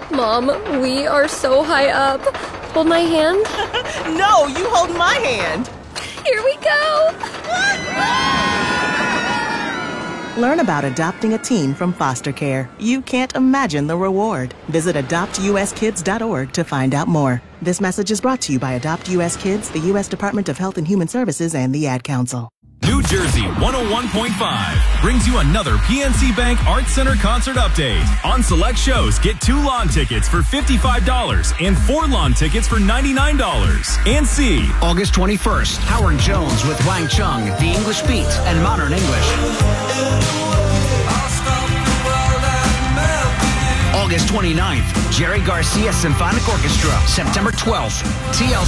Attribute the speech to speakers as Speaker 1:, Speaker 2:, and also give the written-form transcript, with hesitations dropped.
Speaker 1: Mom, we are so high up. Hold my hand.
Speaker 2: No, you hold my hand.
Speaker 1: Here we go.
Speaker 3: Learn about adopting a teen from foster care. You can't imagine the reward. Visit adoptuskids.org to find out more. This message is brought to you by Adopt US Kids, the U.S. Department of Health and Human Services, and the Ad Council.
Speaker 4: New Jersey 101.5 brings you another PNC Bank Arts Center concert update. On select shows, get 2 lawn tickets for $55 and 4 lawn tickets for $99. And see
Speaker 5: August 21st, Howard Jones with Wang Chung, The English Beat, and Modern English. August 29th, Jerry Garcia Symphonic Orchestra, September 12th, TLC.